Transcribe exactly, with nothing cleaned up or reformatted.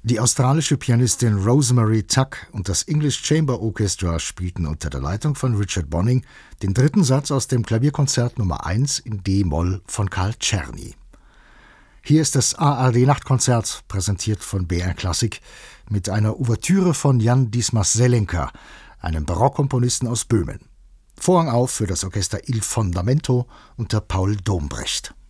Die australische Pianistin Rosemary Tuck und das English Chamber Orchestra spielten unter der Leitung von Richard Bonning den dritten Satz aus dem Klavierkonzert Nummer eins in D-Moll von Carl Czerny. Hier ist das A R D-Nachtkonzert, präsentiert von B R Klassik, mit einer Ouvertüre von Jan Dismas Zelenka, einem Barockkomponisten aus Böhmen. Vorhang auf für das Orchester Il Fondamento unter Paul Dombrecht.